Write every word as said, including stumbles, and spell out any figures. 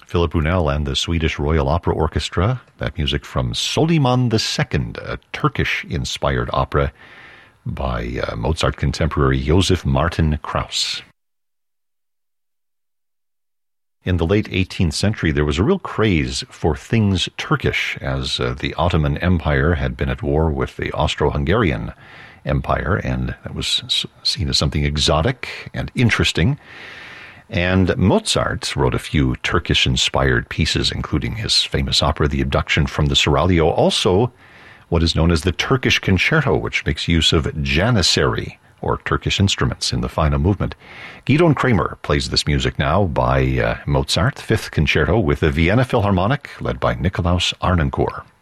Philip Brunel and the Swedish Royal Opera Orchestra. That music from Soliman the Second, a Turkish-inspired opera by uh, Mozart contemporary Joseph Martin Krauss. In the late eighteenth century, there was a real craze for things Turkish, as uh, the Ottoman Empire had been at war with the Austro-Hungarian Empire, and that was seen as something exotic and interesting. And Mozart wrote a few Turkish-inspired pieces, including his famous opera, The Abduction from the Seraglio, also what is known as the Turkish Concerto, which makes use of janissary, or Turkish instruments, in the final movement. Gidon Kramer plays this music now by uh, Mozart, Fifth Concerto, with the Vienna Philharmonic, led by Nikolaus Arnoncourt.